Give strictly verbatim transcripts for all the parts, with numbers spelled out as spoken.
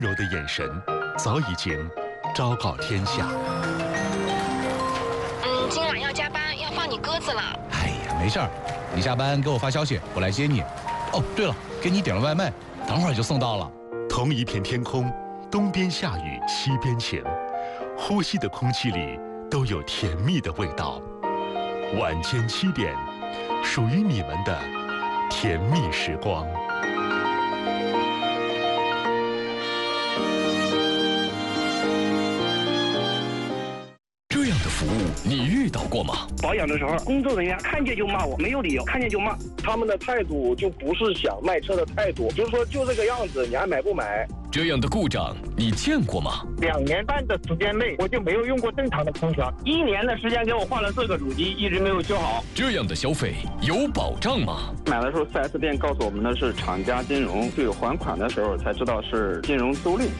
柔的眼神早已经昭告天下。 嗯，今晚要加班，要放你鸽子了。 哎呀，没事儿，你下班给我发消息，我来接你。哦，对了，给你点了外卖，等会儿就送到了。 同一片天空，东边下雨，西边晴，呼吸的空气里都有甜蜜的味道。晚间七点，属于你们的甜蜜时光。 这样的服务你遇到过吗？ 保养的时候，工作人员看见就骂我，没有理由，看见就骂。 他们的态度就不是想卖车的态度，就是说就这个样子，你还买不买？ 这样的故障你见过吗？ 两年半的时间内，我就没有用过正常的空调。 一年的时间给我换了四个主机，一直没有修好。 这样的消费有保障吗？ 买的时候 四 S 店告诉我们的是厂家金融，对还款的时候才知道是金融租赁。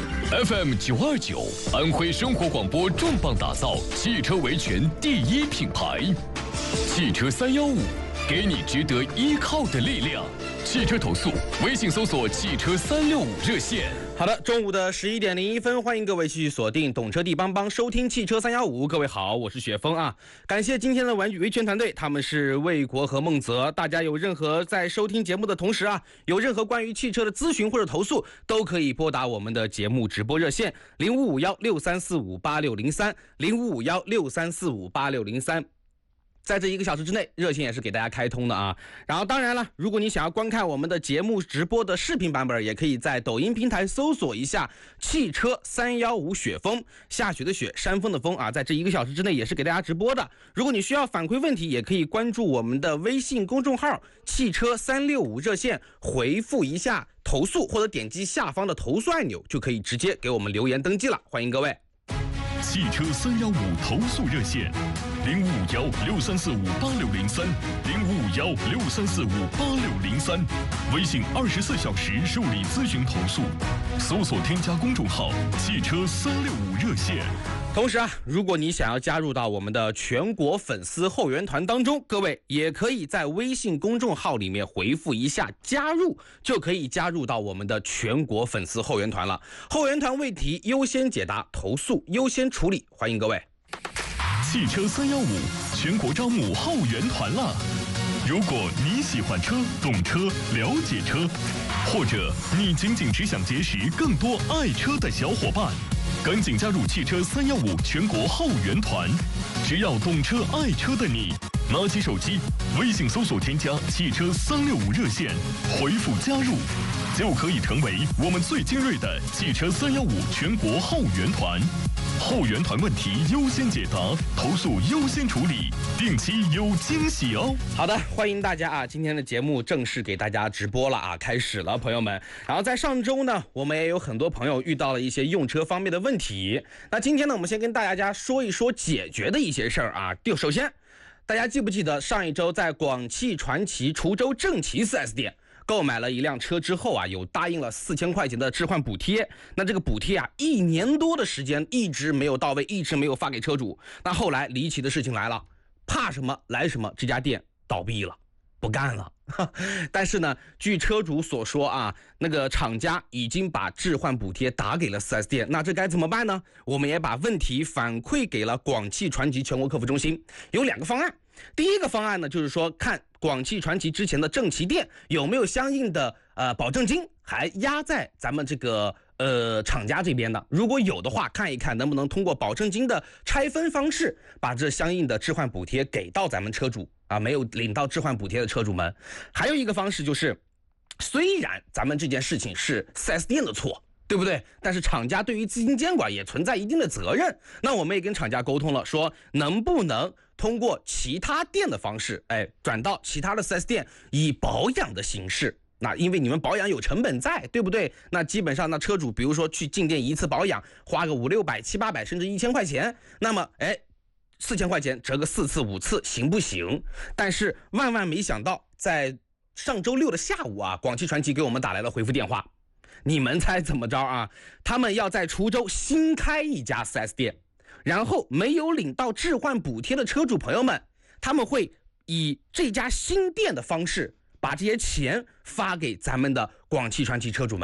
F M 九二九，安徽生活广播重磅打造汽车维权第一品牌，汽车三幺五，给你值得依靠的力量。汽车投诉，微信搜索汽车三六五热线。 好的，中午的十一点零一分，欢迎各位继续锁定懂车帝帮帮收听汽车三幺五。各位好，我是雪峰啊，感谢今天的玩具维权团队，他们是魏国和孟泽。大家有任何在收听节目的同时啊，有任何关于汽车的咨询或者投诉，都可以拨打我们的节目直播热线零五五幺六三四五八六零三零五五幺六三四五八六零三。在这一个小时之内，热线也是给大家开通的啊。然后当然了，如果你想要观看我们的节目直播的视频版本，也可以在抖音平台搜索一下汽车三幺五雪峰，下雪的雪，山峰的峰啊，在这一个小时之内也是给大家直播的。如果你需要反馈问题，也可以关注我们的微信公众号汽车三六五热线，回复一下投诉或者点击下方的投诉按钮，就可以直接给我们留言登记了。欢迎各位。 汽车三幺五投诉热线零五五幺六三四五八六零三零五五幺六三四五八六零三，微信二十四小时受理咨询投诉，搜索添加公众号汽车三六五热线。 同时啊，如果你想要加入到我们的全国粉丝后援团当中，各位也可以在微信公众号里面回复一下加入，就可以加入到我们的全国粉丝后援团了。后援团问题优先解答，投诉优先处理，欢迎各位。 汽车三幺五全国招募后援团了。如果你喜欢车、懂车、了解车，或者你仅仅只想结识更多爱车的小伙伴，赶紧加入汽车三幺五全国后援团。只要懂车爱车的你，拿起手机，微信搜索添加汽车三六五热线，回复加入，就可以成为我们最精锐的汽车三幺五全国后援团。后援团问题优先解答，投诉优先处理，定期有惊喜哦。 好的，欢迎大家啊！今天的节目正式给大家直播了啊，开始了，朋友们。然后在上周呢，我们也有很多朋友遇到了一些用车方面的问题。那今天呢，我们先跟大家说一说解决的一些事儿啊。就首先，大家记不记得上一周在广汽传祺滁州正祺 四 S 店购买了一辆车之后啊，有答应了四千块钱的置换补贴。那这个补贴啊，一年多的时间一直没有到位，一直没有发给车主。那后来离奇的事情来了，怕什么来什么，这家店倒闭了，不干了。但是呢，据车主所说啊，那个厂家已经把置换补贴打给了 四 S 店，那这该怎么办呢？我们也把问题反馈给了广汽传祺全国客服中心，有两个方案。第一个方案呢，就是说看广汽传祺之前的正祺店有没有相应的呃保证金还压在咱们这个呃厂家这边的，如果有的话，看一看能不能通过保证金的拆分方式，把这相应的置换补贴给到咱们车主啊，没有领到置换补贴的车主们。还有一个方式就是，虽然咱们这件事情是 四 S 店的错，对不对？但是厂家对于资金监管也存在一定的责任。那我们也跟厂家沟通了，说能不能通过其他店的方式，哎，转到其他的 四 S 店，以保养的形式。那因为你们保养有成本在，对不对？那基本上那车主比如说去进店一次保养，花个五六百、七八百，甚至一千块钱，那么哎，四千块钱折个四次、五次，行不行？但是万万没想到，在上周六的下午啊，广汽传祺给我们打来了回复电话。你们猜怎么着啊？他们要在滁州新开一家 四 S 店，然后没有领到置换补贴的车主朋友们，他们会以这家新店的方式把这些钱发给咱们的广汽传祺车主们。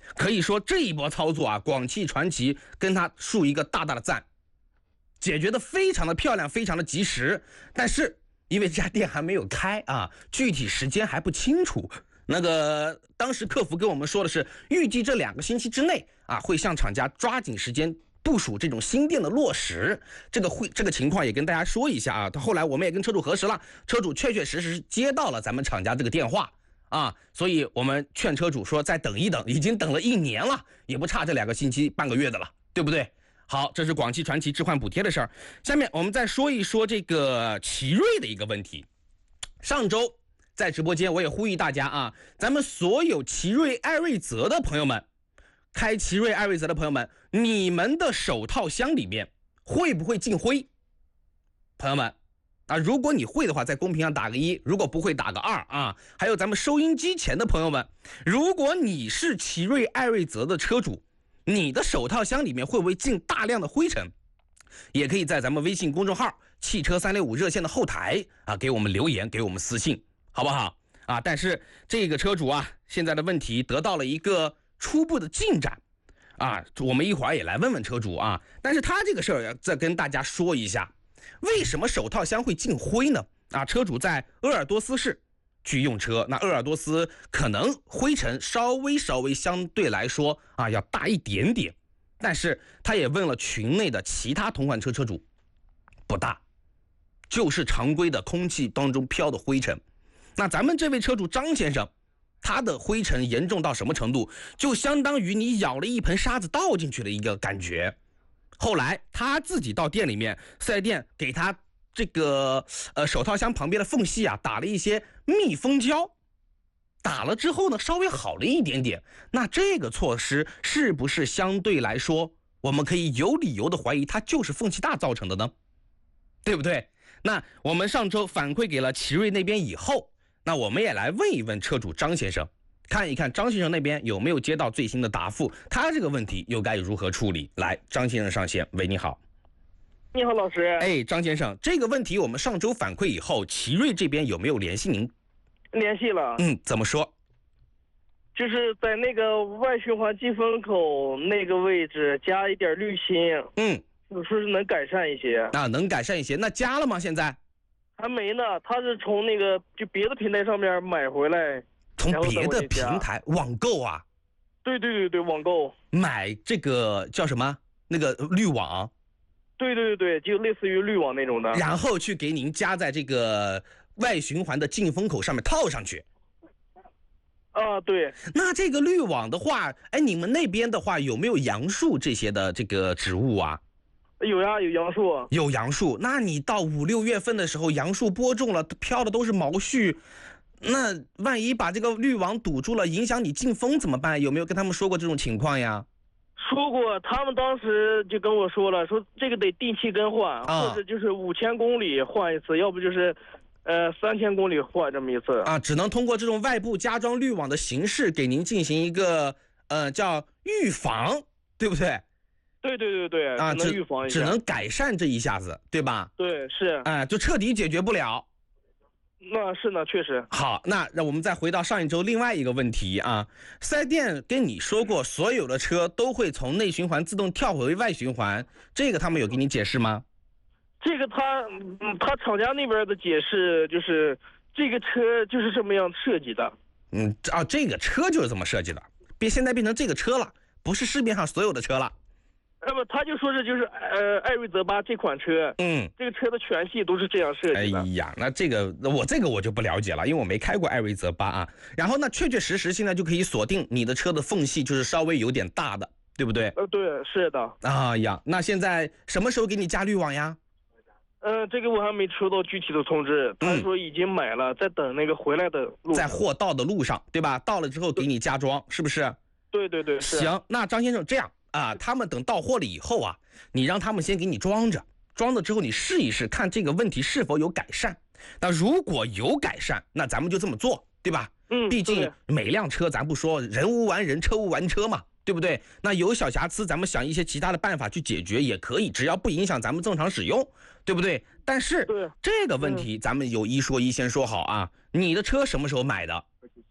可以说这一波操作啊，广汽传祺跟他竖一个大大的赞，解决的非常的漂亮，非常的及时。但是因为这家店还没有开啊，具体时间还不清楚。那个当时客服跟我们说的是，预计这两个星期之内啊，会向厂家抓紧时间部署这种新店的落实。这个会这个情况也跟大家说一下啊。后来我们也跟车主核实了，车主确确实实接到了咱们厂家这个电话啊，所以我们劝车主说再等一等，已经等了一年了，也不差这两个星期半个月的了，对不对？好，这是广汽传祺置换补贴的事儿。下面我们再说一说这个奇瑞的一个问题。上周在直播间我也呼吁大家啊，咱们所有奇瑞艾瑞泽的朋友们，开奇瑞艾瑞泽的朋友们，你们的手套箱里面会不会进灰？朋友们啊，如果你会的话，在公屏上打个一；如果不会，打个二啊。还有咱们收音机前的朋友们，如果你是奇瑞艾瑞泽的车主，你的手套箱里面会不会进大量的灰尘？也可以在咱们微信公众号汽车三六五热线的后台啊，给我们留言，给我们私信，好不好啊？但是这个车主啊，现在的问题得到了一个初步的进展啊，我们一会儿也来问问车主啊。但是他这个事儿要再跟大家说一下，为什么手套箱会进灰呢？啊，车主在鄂尔多斯市去用车，那鄂尔多斯可能灰尘稍微稍微相对来说啊要大一点点，但是他也问了群内的其他同款车车主，不大，就是常规的空气当中飘的灰尘。那咱们这位车主张先生，他的灰尘严重到什么程度？就相当于你舀了一盆沙子倒进去的一个感觉。后来他自己到店里面，四 S 店给他这个呃手套箱旁边的缝隙啊打了一些密封胶，打了之后呢稍微好了一点点。那这个措施是不是相对来说我们可以有理由的怀疑它就是缝隙大造成的呢？对不对？那我们上周反馈给了奇瑞那边以后，那我们也来问一问车主张先生，看一看张先生那边有没有接到最新的答复，他这个问题又该如何处理。来，张先生上线。喂，你好。 你好，老师。 哎，张先生，这个问题我们上周反馈以后，奇瑞这边有没有联系您？ 联系了。 嗯，怎么说？ 就是在那个外循环进风口那个位置加一点滤芯。 嗯， 我说是能改善一些。 啊，能改善一些。那加了吗？现在？ 还没呢，他是从那个就别的平台上面买回来。 从别的平台网购啊？ 对对对对，网购买这个叫什么？那个滤网？ 对对对对，就类似于滤网那种的。 然后去给您加在这个外循环的进风口上面套上去。 啊，对。 那这个滤网的话，哎，你们那边的话有没有杨树这些的这个植物啊？ 有呀，有杨树。 有杨树，那你到五六月份的时候，杨树播种了，飘的都是毛絮。那万一把这个滤网堵住了，影响你进风怎么办？有没有跟他们说过这种情况呀？ 说过，他们当时就跟我说了，说这个得定期更换，啊、或者就是五千公里换一次，要不就是呃三千公里换这么一次。 啊，只能通过这种外部加装滤网的形式给您进行一个呃叫预防，对不对？ 对对对对，啊，只能预防一下， 只能改善这一下子，对吧？ 对，是。 哎、呃，就彻底解决不了。 那是呢，确实。 好，那让我们再回到上一周另外一个问题啊，四 S 店跟你说过，所有的车都会从内循环自动跳回外循环，这个他们有给你解释吗？ 这个他，嗯，他厂家那边的解释就是，这个车就是这么样设计的。 嗯，啊，这个车就是这么设计的，变现在变成这个车了，不是市面上所有的车了。 那么他就说是就是呃艾瑞泽八这款车， 嗯， 这个车的全系都是这样设计的。 哎呀，那这个我这个我就不了解了，因为我没开过艾瑞泽八啊。然后那确确实实现在就可以锁定你的车的缝隙，就是稍微有点大的，对不对？ 呃，对，是的。 啊呀，那现在什么时候给你加滤网呀？ 呃，这个我还没收到具体的通知，他说已经买了，嗯、在等那个回来的路， 在货到的路上，对吧？到了之后给你加装，是不是？ 对对对，是。 行，那张先生这样。啊，他们等到货了以后啊，你让他们先给你装着，装了之后你试一试，看这个问题是否有改善。那如果有改善，那咱们就这么做，对吧？ 嗯， 毕竟每辆车咱不说人无完人，车无完车嘛，对不对？那有小瑕疵，咱们想一些其他的办法去解决也可以，只要不影响咱们正常使用，对不对？但是这个问题咱们有一说一，先说好啊，你的车什么时候买的？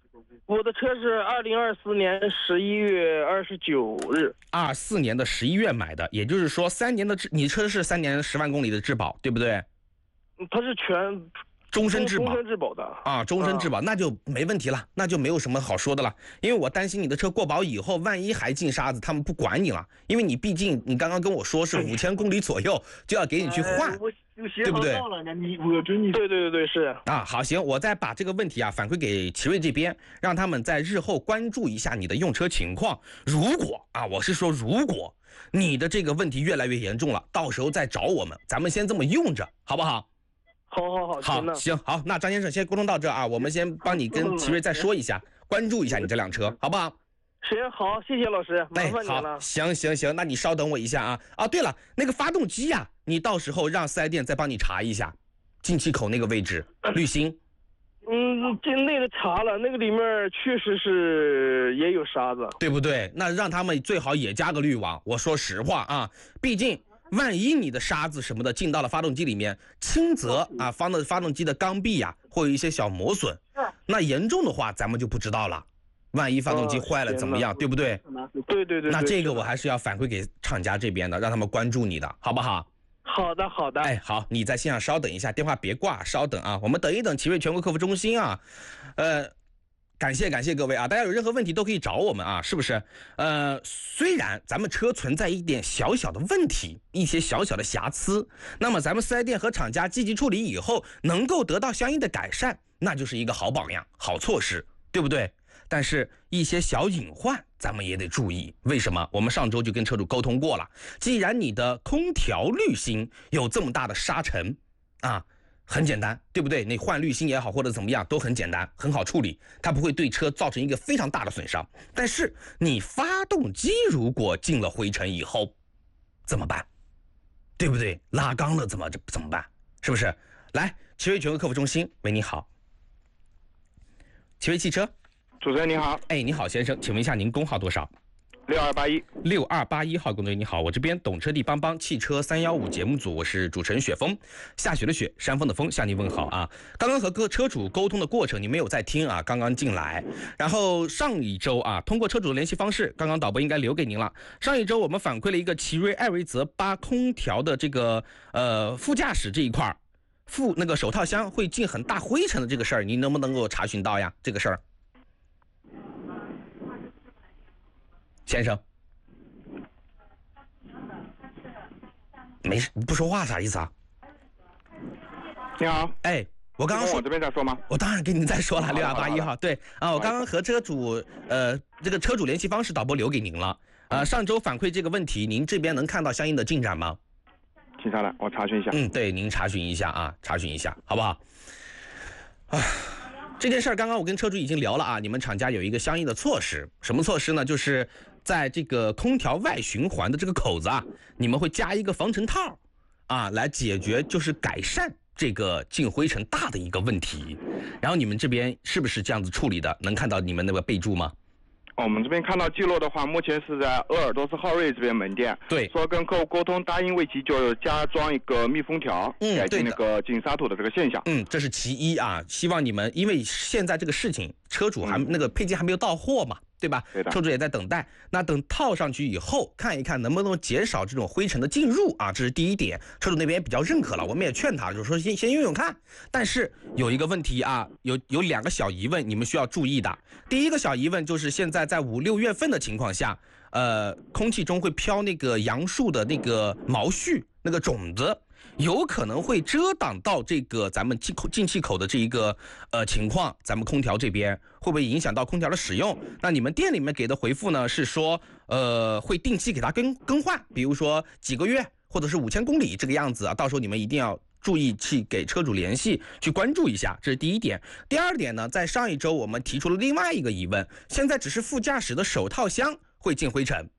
我的车是二零二四年十一月二十九日， 二四年的十一月买的，也就是说三年的质，你车是三年十万公里的质保，对不对？ 它是全终身质保， 终身质保的啊，终身质保、啊、那就没问题了，那就没有什么好说的了。因为我担心你的车过保以后，万一还进沙子，他们不管你了，因为你毕竟你刚刚跟我说是五千公里左右就要给你去换。哎对不对？ 你我真你对对对对是啊，好行，我再把这个问题啊反馈给奇瑞这边，让他们在日后关注一下你的用车情况。如果啊，我是说如果你的这个问题越来越严重了，到时候再找我们，咱们先这么用着，好不好？ 好好好， 好行好，那张先生先沟通到这啊，我们先帮你跟奇瑞再说一下，关注一下你这辆车，好不好？ 行好，谢谢老师，麻烦你了。 哎、行行行，那你稍等我一下啊啊！对了，那个发动机呀、啊，你到时候让四 S 店再帮你查一下，进气口那个位置滤芯。 嗯，这那个查了，那个里面确实是也有沙子， 对不对？那让他们最好也加个滤网。我说实话啊，毕竟万一你的沙子什么的进到了发动机里面，轻则啊，发的发动机的缸壁呀、啊，会有一些小磨损，那严重的话咱们就不知道了。万一发动机坏了怎么样、哦、对不对？ 对对对， 那这个我还是要反馈给厂家这边的，让他们关注你的，好不好？ 好的好的。 哎，好，你在线上稍等一下，电话别挂，稍等啊，我们等一等奇瑞全国客服中心啊。呃，感谢感谢各位啊，大家有任何问题都可以找我们啊，是不是？呃，虽然咱们车存在一点小小的问题，一些小小的瑕疵，那么咱们四 S 店和厂家积极处理以后，能够得到相应的改善，那就是一个好榜样、好措施，对不对？但是，一些小隐患咱们也得注意。为什么？我们上周就跟车主沟通过了。既然你的空调滤芯有这么大的沙尘，啊，很简单，对不对？你换滤芯也好，或者怎么样，都很简单，很好处理，它不会对车造成一个非常大的损伤。但是，你发动机如果进了灰尘以后，怎么办？对不对？拉缸了怎么怎么办？是不是？来，奇瑞全国客服中心，喂，你好，奇瑞汽车。 主持人您好， 哎，你好先生，请问一下您工号多少？ 六二八一六二八一号工作人员你好，我这边懂车帝帮帮汽车三一五节目组，我是主持人雪峰，下雪的雪，山峰的峰，向您问好啊。刚刚和各车主沟通的过程你没有在听啊，刚刚进来。然后上一周啊，通过车主的联系方式，刚刚导播应该留给您了。上一周我们反馈了一个奇瑞艾瑞泽八空调的这个呃副驾驶这一块，副那个手套箱会进很大灰尘的这个事儿，您能不能够查询到呀？这个事儿？先生，没事，你不说话啥意思啊？ 你好， 哎，我刚刚说我这边在说吗？ 我当然跟你再说了，六二八一号，对啊，我刚刚和车主呃这个车主联系方式导播留给您了，呃，上周反馈这个问题，您这边能看到相应的进展吗？ 请下来，我查询一下。 嗯，对，您查询一下啊，查询一下，好不好？啊。这件事儿刚刚我跟车主已经聊了啊，你们厂家有一个相应的措施，什么措施呢？就是在这个空调外循环的这个口子啊，你们会加一个防尘套啊，来解决就是改善这个进灰尘大的一个问题。然后你们这边是不是这样子处理的？能看到你们那个备注吗？ 我们这边看到记录的话，目前是在鄂尔多斯浩瑞这边门店， 对， 说跟客户沟通，答应为其就加装一个密封条， 嗯， 改进那个进沙土的这个现象。 嗯，这是其一啊，希望你们，因为现在这个事情，车主还、嗯、那个配件还没有到货嘛，对吧？ 对的。 车主也在等待，那等套上去以后，看一看能不能减少这种灰尘的进入啊，这是第一点。车主那边也比较认可了，我们也劝他，就是说先先用用看。但是有一个问题啊，有有两个小疑问，你们需要注意的。第一个小疑问就是现在在五六月份的情况下，呃，空气中会飘那个杨树的那个毛絮，那个种子。有可能会遮挡到这个咱们进口进气口的这一个呃情况，咱们空调这边会不会影响到空调的使用？那你们店里面给的回复呢是说，呃，会定期给它更更换，比如说几个月或者是五千公里这个样子啊，到时候你们一定要注意去给车主联系，去关注一下，这是第一点。第二点呢，在上一周我们提出了另外一个疑问，现在只是副驾驶的手套箱会进灰尘。